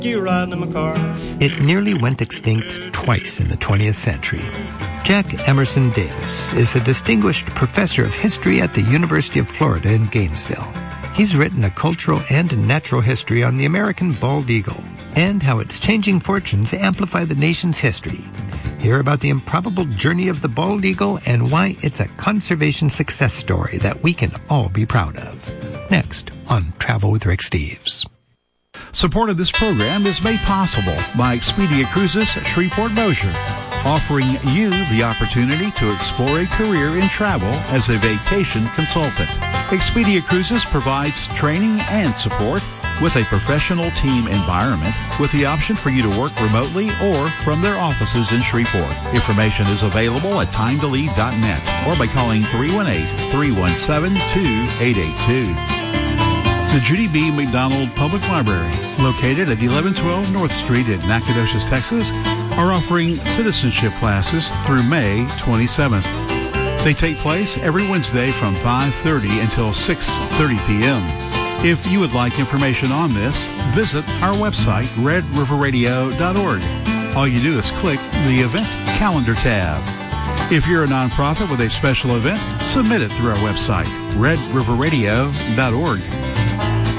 You ride in my car. It nearly went extinct twice in the 20th century. Jack Emerson Davis is a distinguished professor of history at the University of Florida in Gainesville. He's written a cultural and natural history on the American bald eagle and how its changing fortunes amplify the nation's history. Hear about the improbable journey of the bald eagle and why it's a conservation success story that we can all be proud of. Next on Travel with Rick Steves. Support of this program is made possible by Expedia Cruises Shreveport Bossier, offering you the opportunity to explore a career in travel as a vacation consultant. Expedia Cruises provides training and support with a professional team environment with the option for you to work remotely or from their offices in Shreveport. Information is available at timetolead.net or by calling 318-317-2882. The Judy B. McDonald Public Library, located at 1112 North Street in Nacogdoches, Texas, are offering citizenship classes through May 27th. They take place every Wednesday from 5:30 until 6:30 p.m. If you would like information on this, visit our website, redriverradio.org. All you do is click the Event Calendar tab. If you're a nonprofit with a special event, submit it through our website, redriverradio.org.